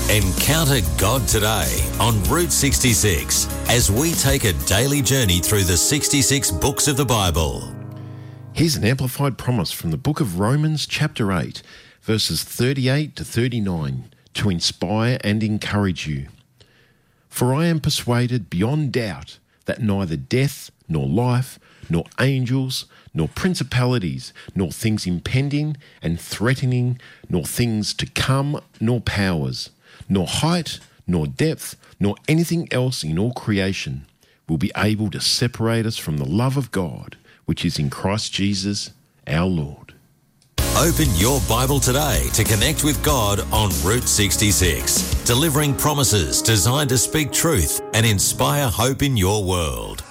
Encounter God today on Route 66 as we take a daily journey through the 66 books of the Bible. Here's an amplified promise from the book of Romans chapter 8, verses 38 to 39, to inspire and encourage you. For I am persuaded beyond doubt that neither death, nor life, nor angels, nor principalities, nor things impending and threatening, nor things to come, nor powers, nor height, nor depth, nor anything else in all creation will be able to separate us from the love of God, which is in Christ Jesus, our Lord. Open your Bible today to connect with God on Route 66, delivering promises designed to speak truth and inspire hope in your world.